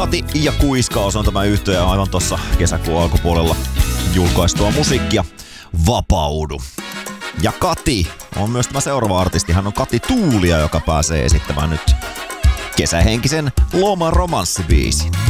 Kati ja Kuiskaus on tämä yhtye aivan tuossa kesäkuun alkupuolella julkaistua musiikkia Vapaudu. Ja Kati on myös tämä seuraava artisti. Hän on Kati Tuulia, joka pääsee esittämään nyt kesähenkisen loman romanssibiisin.